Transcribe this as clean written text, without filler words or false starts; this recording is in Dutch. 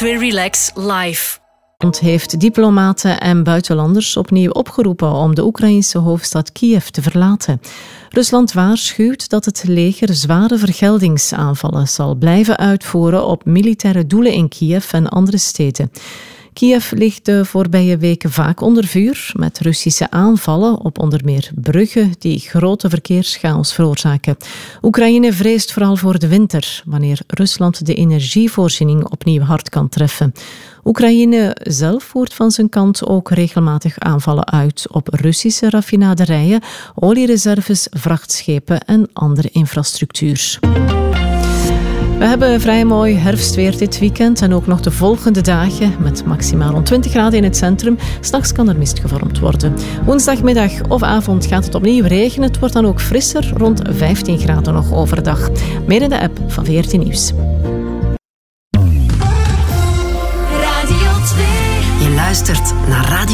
2 Relax live. Het heeft diplomaten en buitenlanders opnieuw opgeroepen om de Oekraïnse hoofdstad Kiev te verlaten. Rusland waarschuwt dat het leger zware vergeldingsaanvallen zal blijven uitvoeren op militaire doelen in Kiev en andere steden. Kiev ligt de voorbije weken vaak onder vuur met Russische aanvallen op onder meer bruggen die grote verkeerschaos veroorzaken. Oekraïne vreest vooral voor de winter, wanneer Rusland de energievoorziening opnieuw hard kan treffen. Oekraïne zelf voert van zijn kant ook regelmatig aanvallen uit op Russische raffinaderijen, oliereserves, vrachtschepen en andere infrastructuur. We hebben vrij mooi herfstweer dit weekend en ook nog de volgende dagen met maximaal rond 20 graden in het centrum. 's Nachts kan er mist gevormd worden. Woensdagmiddag of avond gaat het opnieuw regenen. Het wordt dan ook frisser, rond 15 graden nog overdag. Meer in de app van VRT Nieuws. Radio 2. Je luistert naar Radio